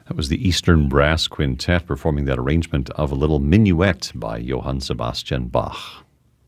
That was the Eastern Brass Quintet performing that arrangement of a little minuet by Johann Sebastian Bach.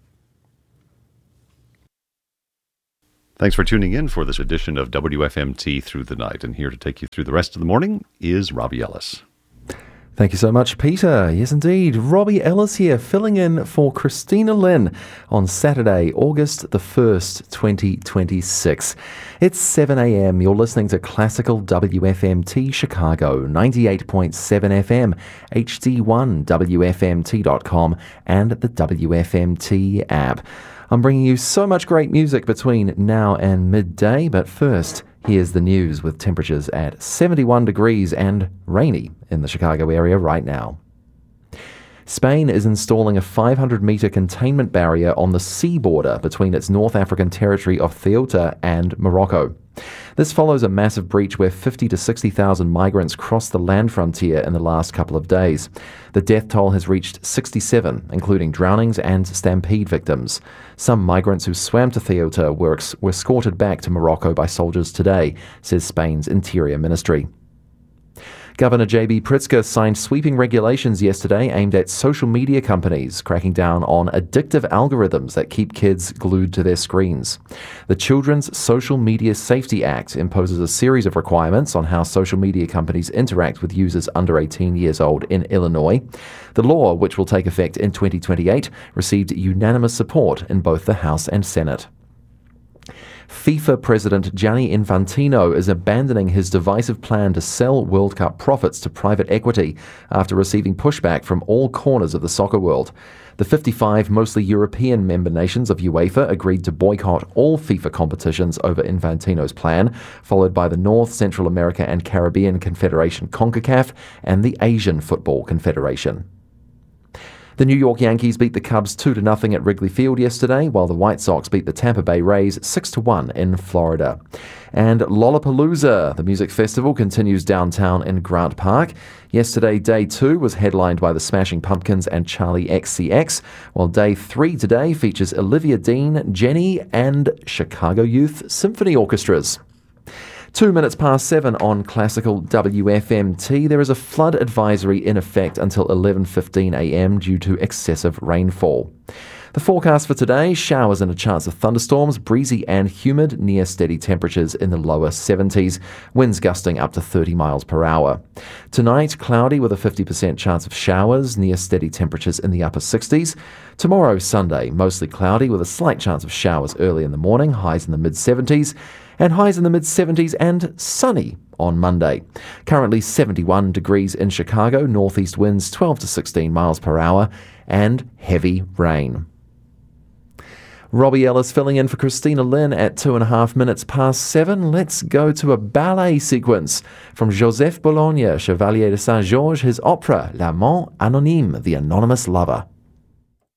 Thanks for tuning in for this edition of WFMT Through the Night. And here to take you through the rest of the morning is Robbie Ellis. Thank you so much, Peter. Yes, indeed. Robbie Ellis here, filling in for Christina Lynn on Saturday, August the 1st, 2026. It's 7 a.m. You're listening to Classical WFMT Chicago, 98.7 FM, HD1, WFMT.com, and the WFMT app. I'm bringing you so much great music between now and midday, but first, here's the news with temperatures at 71 degrees and rainy in the Chicago area right now. Spain is installing a 500-metre containment barrier on the sea border between its North African territory of Ceuta and Morocco. This follows a massive breach where 50 to 60,000 migrants crossed the land frontier in the last couple of days. The death toll has reached 67, including drownings and stampede victims. Some migrants who swam to Ceuta were escorted back to Morocco by soldiers today, says Spain's Interior Ministry. Governor J.B. Pritzker signed sweeping regulations yesterday aimed at social media companies, cracking down on addictive algorithms that keep kids glued to their screens. The Children's Social Media Safety Act imposes a series of requirements on how social media companies interact with users under 18 years old in Illinois. The law, which will take effect in 2028, received unanimous support in both the House and Senate. FIFA President Gianni Infantino is abandoning his divisive plan to sell World Cup profits to private equity after receiving pushback from all corners of the soccer world. The 55 mostly European member nations of UEFA agreed to boycott all FIFA competitions over Infantino's plan, followed by the North, Central America and Caribbean Confederation CONCACAF and the Asian Football Confederation. The New York Yankees beat the Cubs 2-0 at Wrigley Field yesterday, while the White Sox beat the Tampa Bay Rays 6-1 in Florida. And Lollapalooza, the music festival, continues downtown in Grant Park. Yesterday, Day 2 was headlined by the Smashing Pumpkins and Charlie XCX, while Day 3 today features Olivia Dean, Jenny, and Chicago Youth Symphony Orchestras. 2 minutes past 7 on Classical WFMT. There is a flood advisory in effect until 11:15 a.m. due to excessive rainfall. The forecast for today, showers and a chance of thunderstorms, breezy and humid, near steady temperatures in the lower 70s, winds gusting up to 30 miles per hour. Tonight, cloudy with a 50% chance of showers, near steady temperatures in the upper 60s. Tomorrow, Sunday, mostly cloudy with a slight chance of showers early in the morning, highs in the mid-70s, and highs in the mid-70s and sunny on Monday. Currently 71 degrees in Chicago, northeast winds 12 to 16 miles per hour, and heavy rain. Robbie Ellis filling in for Christina Lynn at 2.5 minutes past 7. Let's go to a ballet sequence from Joseph Bologna, Chevalier de Saint-Georges, his opera L'Amant Anonyme, The Anonymous Lover.